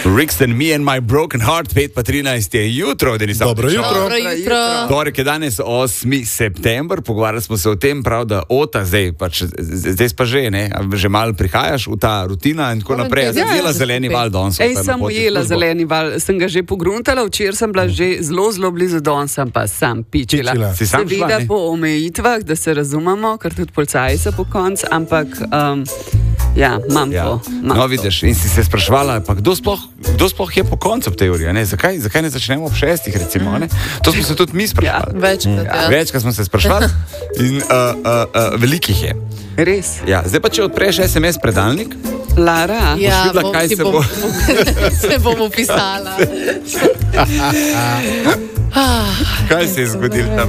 Rix and me and my broken heart, 5:13 je jutro, da nisem. Dobro jutro. Torek je danes 8. september, pogovarjali smo se o tem, prav da Ota zdaj pa že, ne, že malo prihajaš v ta rutina in tako naprej. Jaz sem jela zeleni val danes. Sem ujela zeleni val, sem ga že pogruntala, včeraj sem bila že zelo blizu, danes sem pa sam pičila. Si sam šla, seveda ne? Po omejitvah, da se razumemo, ker tudi policaji so po koncu, ampak ja, imam to. No, vidiš, in si se sprašvala, pa kdo sploh je po koncu v tej uri, ne? Zakaj ne začnemo ob 6, recimo, ne? To smo se tudi mi sprašvali. Večkrat smo se sprašvali in velikih je. Res? Ja, zdaj pa, če odpreš SMS predalnik, Lara, Ja, videla, kaj se bo. se bom upisala. Kaj se je zgodilo tam?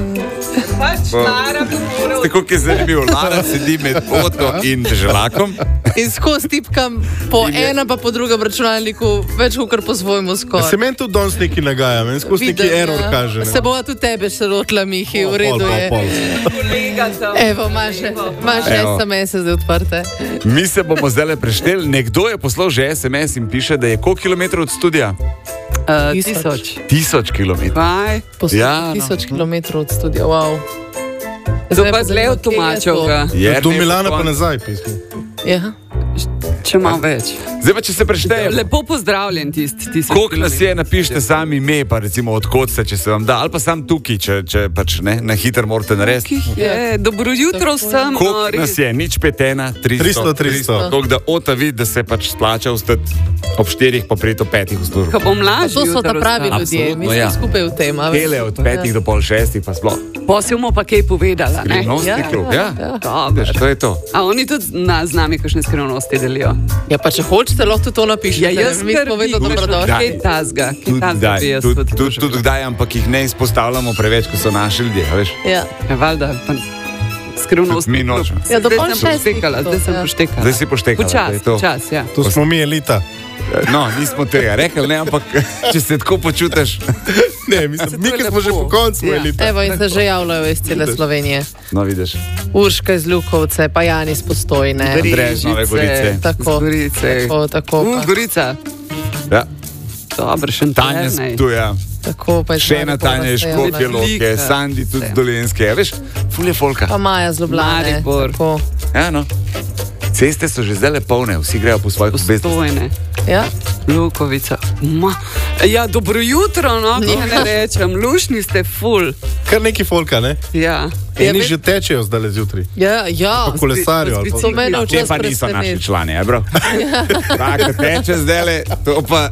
Lara bo moral... Tako, ki je zanimivo, Lara sedi med Oto in Deželakom. In skozi tipkam po enem pa po drugem računalniku, več kot po svojemu skoraj. Se meni tudi danes neki nagaja, meni skozi neki error kaže. Se bova tudi tebe še rotla, Mihi, v redu je. Evo, imaš SMS-e zdaj odprte. Mi se bomo zdaj prešteli. Nekdo je poslal že SMS in piše, da je koliko kilometrov od studija? 1000. 1000 kilometrov. Kaj? Ja, no. 1000 kilometrov od studija, wow. To pa zle od Tomačevga. Do Milana pa nazaj pismo. Ja. Če malo več. Zdaj pa, če se prešteje. Lepo pozdravljen tisti. Koliko nas je, napišite sami ime, pa recimo odkot ste, če se vam da, ali pa sam tukaj, če pač ne, na hiter morate narediti. Dobro jutro vsem. Koliko nas je, nič 5, 300. Koliko da Ota vidi, da se pač splača vstati ob 4, pa priti ob 5 v službo. Ko bom lažje. To so ta pravi ljudje, mi smo skupaj v tem. Tele od 5 do pol 6 pa sploh. Posilmo pa kaj povedala, ne? Skrivnosti klub, ja. Dobro. To je to. A oni tudi z nami kakšne skrivnosti delijo? Ja, pa če hočete, lahko to napišete. Ja, jaz kaj tazga. Tudi kdaj, ampak jih ne izpostavljamo preveč, ko so naši ljudje, veš? Ja. Valjda, skrivnosti. Mi nočemo. Ja, do pol 6. Zdaj sem poštekala. Zdaj si poštekala. Počas, ja. To smo mi elita. No, nismo tega rekli, ne, ampak če se tako počutiš. Ne, mislim, mi, ki smo že po koncu elita. Evo, in se že javljajo iz cele Slovenije. No, vidiš. Urška iz Ljukovce, pa Jani iz Postojne. Andrej iz Nove Gorice. Tako. Tako. Gorica. Ja. Dobro, še Tanja z Ptuja. Tako, pa še ena Tanja iz Škofje Loke, Sandi tudi z Dolenjske. Veš, ful je folka. Pa Maja z Ljubljane. Tako. Ja, no. Ceste so že zdaj polne, vsi grejo po svojih obvezностях. Ja. Lukovica. Ja, dobro jutro, no, kaj ne rečem. Lušni ste ful. Kar neki folka, ne? Ja. Eni že tečejo zdaj zjutraj. Ja. Po kolesarju. To mene Te pa niso naši člani, bro. Tako teče zdaj, to pa...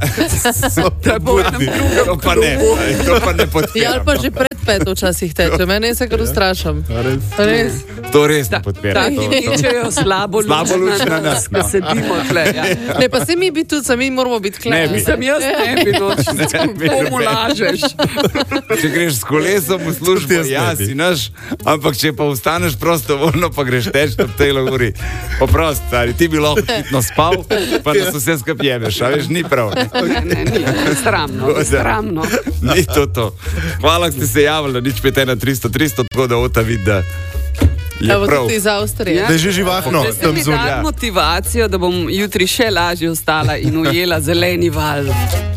To pa ne podpira. Ja, ali pa že pred 5 včasih teče. Mene se kar ustrašam. Res. To res ne podpira. Taki ničejo slabo luč na nas, da sedimo tle. Ne, pa se mi bi tudi, mi moramo biti tle. Mislim, jaz ne bi noč. Komu lažeš? Če greš s kolesom v službo, ja, si naš, ampak če pa vstaneš prostovoljno, pa greš teč ob tej uri. Pa prosto, stari, ti bi lahko hitno spal, pa nas vse skupaj jemeš, a veš, ni prav. Ne, sramno. Ni to. Hvala, da ste se javili, nič 5 300, tako da Ota vidi, da je evo, prav. tudi iz Avstrije. Da je že živahno. Da mi dati motivacijo, da bom jutri še lažje ostala in ujela zeleni val.